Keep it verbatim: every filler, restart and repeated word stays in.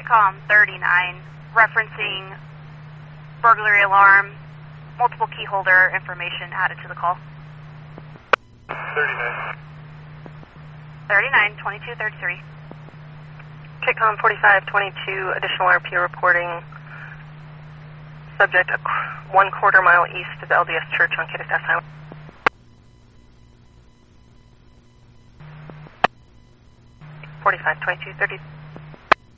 TechCom thirty-nine, referencing burglary alarm, multiple key holder information added to the call. thirty-nine. thirty-nine, twenty-two thirty-three. TechCom forty-five twenty-two, additional R P reporting. Subject a qu one quarter mile east of the L D S Church on Kittitas Highway. forty-five twenty-two thirty.